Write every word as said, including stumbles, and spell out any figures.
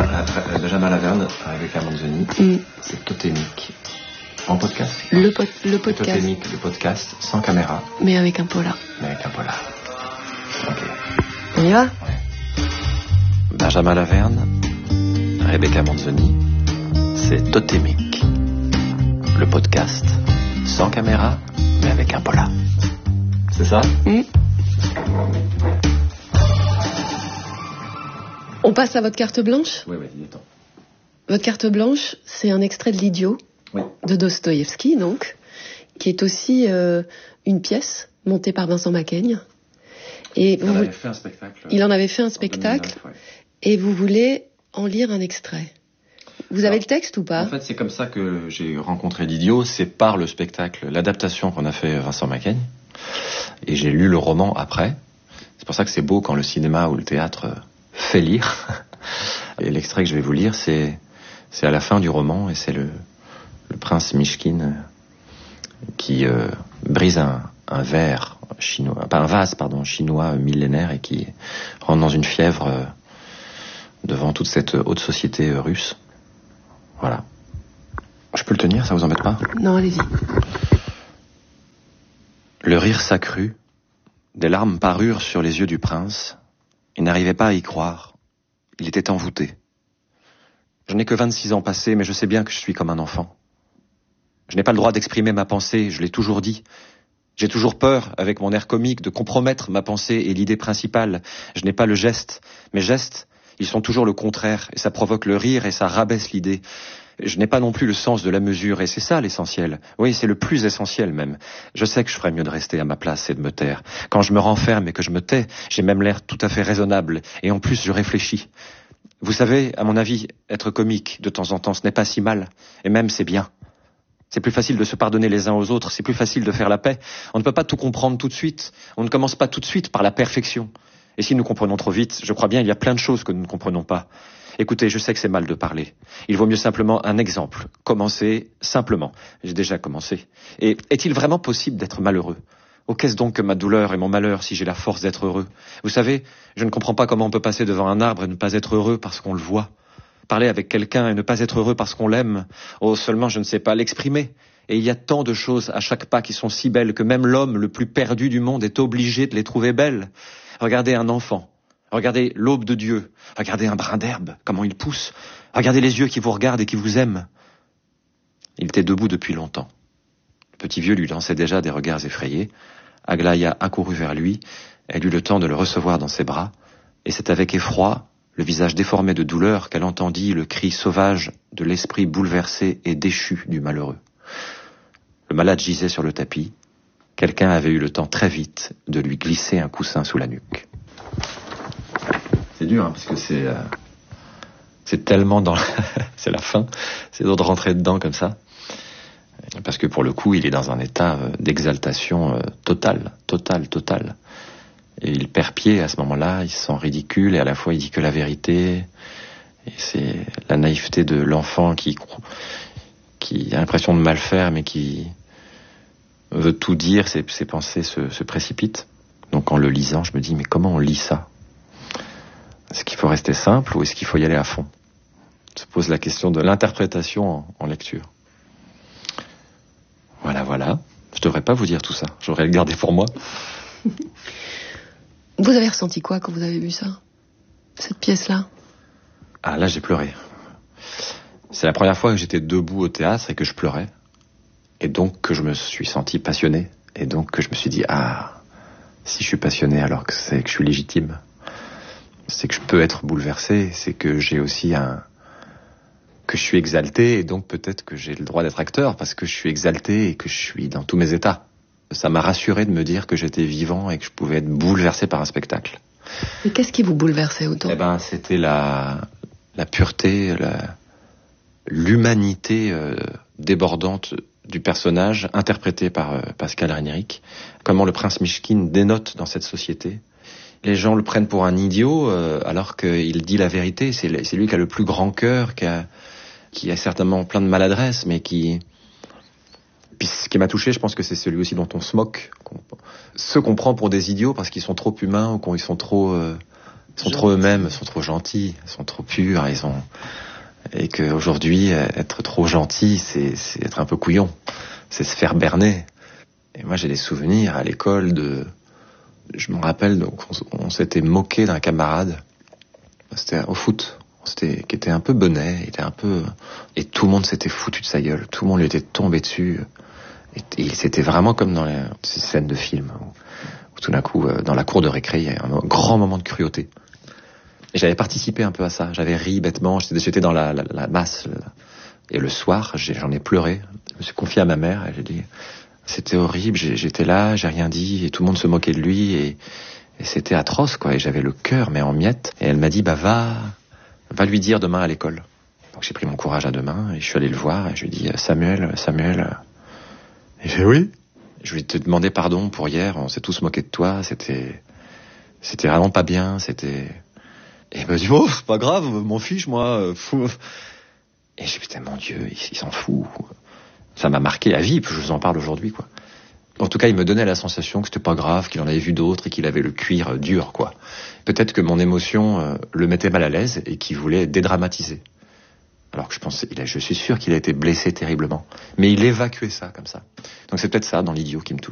Benjamin Laverne avec Amanzoni, mm. c'est Totémique. En podcast Le, po- le podcast. Totémique, le podcast, sans caméra. Mais avec un polar. Mais avec un polar. Ok. On y va? Ouais. Benjamin Laverne, Rebecca Manzoni, c'est Totémique. Le podcast, sans caméra, mais avec un polar. C'est ça? mm. On passe à votre carte blanche? Oui, oui, il est temps. Votre carte blanche, c'est un extrait de l'Idiot, oui. de Dostoïevski, donc, qui est aussi euh, une pièce montée par Vincent Macaigne. Et il vous, en avait fait un spectacle. Il en avait fait un spectacle, deux mille neuf, ouais. Et vous voulez en lire un extrait. Vous avez Alors, le texte ou pas? En fait, c'est comme ça que j'ai rencontré l'Idiot, c'est par le spectacle, l'adaptation qu'on a fait Vincent Macaigne. Et j'ai lu le roman après. C'est pour ça que c'est beau quand le cinéma ou le théâtre fait lire. Et l'extrait que je vais vous lire, c'est, c'est à la fin du roman, et c'est le, le prince Mishkin qui euh, brise un, un verre chinois, pas un vase, pardon, chinois millénaire, et qui rentre dans une fièvre euh, devant toute cette haute société euh, russe. Voilà. Je peux le tenir, ça vous embête pas? Non, allez-y. Le rire s'accrut, des larmes parurent sur les yeux du prince. Il n'arrivait pas à y croire. Il était envoûté. Je n'ai que vingt-six ans passés, mais je sais bien que je suis comme un enfant. Je n'ai pas le droit d'exprimer ma pensée, je l'ai toujours dit. J'ai toujours peur, avec mon air comique, de compromettre ma pensée et l'idée principale. Je n'ai pas le geste. Mes gestes, ils sont toujours le contraire, et ça provoque le rire et ça rabaisse l'idée. Je n'ai pas non plus le sens de la mesure, et c'est ça l'essentiel. Oui, c'est le plus essentiel même. Je sais que je ferais mieux de rester à ma place et de me taire. Quand je me renferme et que je me tais, j'ai même l'air tout à fait raisonnable, et en plus je réfléchis. Vous savez, à mon avis, être comique de temps en temps, ce n'est pas si mal, et même c'est bien. C'est plus facile de se pardonner les uns aux autres, c'est plus facile de faire la paix. On ne peut pas tout comprendre tout de suite, on ne commence pas tout de suite par la perfection. Et si nous comprenons trop vite, je crois bien il y a plein de choses que nous ne comprenons pas. Écoutez, je sais que c'est mal de parler. Il vaut mieux simplement un exemple. Commencer simplement. J'ai déjà commencé. Et est-il vraiment possible d'être malheureux? Oh, qu'est-ce donc que ma douleur et mon malheur si j'ai la force d'être heureux? Vous savez, je ne comprends pas comment on peut passer devant un arbre et ne pas être heureux parce qu'on le voit. Parler avec quelqu'un et ne pas être heureux parce qu'on l'aime. Oh, seulement je ne sais pas l'exprimer. Et il y a tant de choses à chaque pas qui sont si belles que même l'homme le plus perdu du monde est obligé de les trouver belles. Regardez un enfant. Regardez l'aube de Dieu. Regardez un brin d'herbe, comment il pousse. Regardez les yeux qui vous regardent et qui vous aiment. Il était debout depuis longtemps. Le petit vieux lui lançait déjà des regards effrayés. Aglaïa accourut vers lui. Elle eut le temps de le recevoir dans ses bras. Et c'est avec effroi, le visage déformé de douleur, qu'elle entendit le cri sauvage de l'esprit bouleversé et déchu du malheureux. Le malade gisait sur le tapis. Quelqu'un avait eu le temps très vite de lui glisser un coussin sous la nuque. C'est dur, hein, parce que c'est, euh, c'est tellement dans... c'est la fin, c'est dur de rentrer dedans comme ça. Parce que pour le coup, il est dans un état euh, d'exaltation euh, totale, totale, totale. Et il perd pied à ce moment-là, il se sent ridicule, et à la fois il dit que la vérité. Et c'est la naïveté de l'enfant qui, qui a l'impression de mal faire, mais qui veut tout dire, ses, ses pensées se, se précipitent. Donc en le lisant, je me dis, mais comment on lit ça? Est-ce qu'il faut rester simple ou est-ce qu'il faut y aller à fond? Se pose la question de l'interprétation en, en lecture. Voilà, voilà. Je devrais pas vous dire tout ça. J'aurais le garder pour moi. Vous avez ressenti quoi quand vous avez vu ça? Cette pièce-là? Ah, là, j'ai pleuré. C'est la première fois que j'étais debout au théâtre et que je pleurais. Et donc que je me suis senti passionné. Et donc que je me suis dit, ah, si je suis passionné alors que c'est que je suis légitime. C'est que je peux être bouleversé, c'est que j'ai aussi un... que je suis exalté, et donc peut-être que j'ai le droit d'être acteur, parce que je suis exalté et que je suis dans tous mes états. Ça m'a rassuré de me dire que j'étais vivant et que je pouvais être bouleversé par un spectacle. Et qu'est-ce qui vous bouleversait autant? Eh ben, c'était la, la pureté, la... l'humanité euh, débordante du personnage, interprété par euh, Pascal Renéric. Comment le prince Mishkin dénote dans cette société. Les gens le prennent pour un idiot, euh, alors qu'il dit la vérité. C'est, c'est lui qui a le plus grand cœur, qui a, qui a certainement plein de maladresse, mais qui... Puis ce qui m'a touché, je pense que c'est celui aussi dont on se moque. Qu'on... Ceux qu'on prend pour des idiots parce qu'ils sont trop humains ou qu'ils sont trop euh, Ils sont trop eux-mêmes, ils sont trop gentils, ils sont trop purs, ils ont... Et qu'aujourd'hui, être trop gentil, c'est, c'est être un peu couillon. C'est se faire berner. Et moi, j'ai des souvenirs à l'école de... Je me rappelle, donc, on, on s'était moqué d'un camarade. C'était au foot. C'était, qui était un peu bonnet, il était un peu... Et tout le monde s'était foutu de sa gueule. Tout le monde lui était tombé dessus. Et, et c'était vraiment comme dans les, ces scènes de films. Où, où tout d'un coup, dans la cour de récré, il y a un grand moment de cruauté. Et j'avais participé un peu à ça. J'avais ri bêtement. J'étais, j'étais dans la, la, la masse. Et le soir, j'ai, j'en ai pleuré. Je me suis confié à ma mère et j'ai dit... C'était horrible. J'ai, j'étais là, j'ai rien dit. Et tout le monde se moquait de lui. Et, et c'était atroce, quoi. Et j'avais le cœur, mais en miettes. Et elle m'a dit, bah va, va lui dire demain à l'école. Donc j'ai pris mon courage à deux mains et je suis allé le voir. Et je lui ai dit, Samuel, Samuel. Et j'ai dit, oui. Je lui ai demandé pardon pour hier. On s'est tous moqués de toi. C'était, c'était vraiment pas bien. C'était... Et il m'a dit, oh, c'est pas grave, m'en fiche, moi, fou. Et j'ai dit, putain, mon Dieu, il, il s'en fout. Ça m'a marqué à vie, puis je vous en parle aujourd'hui, quoi. En tout cas, il me donnait la sensation que c'était pas grave, qu'il en avait vu d'autres et qu'il avait le cuir dur, quoi. Peut-être que mon émotion euh, le mettait mal à l'aise et qu'il voulait dédramatiser. Alors que je pensais, il a, je suis sûr qu'il a été blessé terriblement. Mais il évacuait ça, comme ça. Donc c'est peut-être ça, dans l'idiot, qui me touche.